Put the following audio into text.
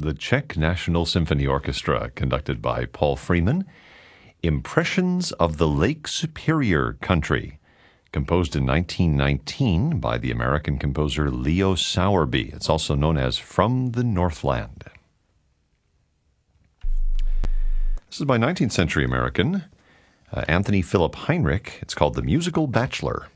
the Czech National Symphony Orchestra, conducted by Paul Freeman. Impressions of the Lake Superior Country, composed in 1919 by the American composer Leo Sowerby. It's also known as From the Northland. This is by 19th century American Anthony Philip Heinrich. It's called The Musical Bachelor.